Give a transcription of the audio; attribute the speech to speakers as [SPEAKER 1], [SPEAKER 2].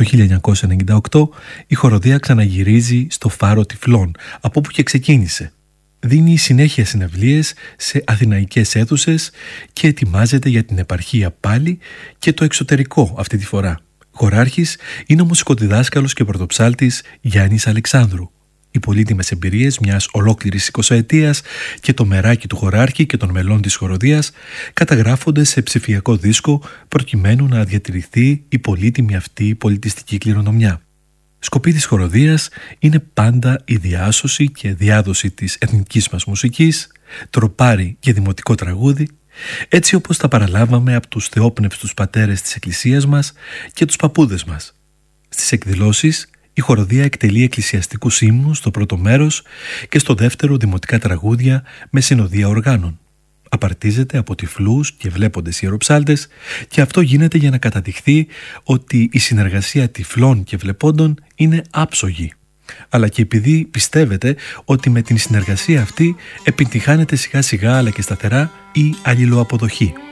[SPEAKER 1] Το 1998 η χοροδία ξαναγυρίζει στο Φάρο Τυφλών, από όπου και ξεκίνησε. Δίνει συνέχεια συναυλίες σε αθηναϊκές αίθουσες και ετοιμάζεται για την επαρχία πάλι και το εξωτερικό αυτή τη φορά. Χοράρχης είναι ο μουσικοδιδάσκαλος και πρωτοψάλτης Γιάννης Αλεξάνδρου. Οι πολύτιμες εμπειρίες μιας ολόκληρης 20ετίας και το μεράκι του χοράρχη και των μελών της χοροδίας καταγράφονται σε ψηφιακό δίσκο προκειμένου να διατηρηθεί η πολύτιμη αυτή πολιτιστική κληρονομιά. Σκοπή της χοροδίας είναι πάντα η διάσωση και διάδοση της εθνικής μας μουσικής, τροπάρι και δημοτικό τραγούδι, έτσι όπως τα παραλάβαμε από τους θεόπνευστους πατέρες της εκκλησίας μας και τους παππούδες μας. Στις εκδηλώσεις η χοροδία εκτελεί εκκλησιαστικούς ύμνους στο πρώτο μέρος και στο δεύτερο δημοτικά τραγούδια με συνοδεία οργάνων. Απαρτίζεται από τυφλούς και βλέποντες ιεροψάλτες και αυτό γίνεται για να καταδειχθεί ότι η συνεργασία τυφλών και βλεπόντων είναι άψογη. Αλλά και επειδή πιστεύετε ότι με την συνεργασία αυτή επιτυχάνεται σιγά σιγά αλλά και σταθερά η αλληλοαποδοχή.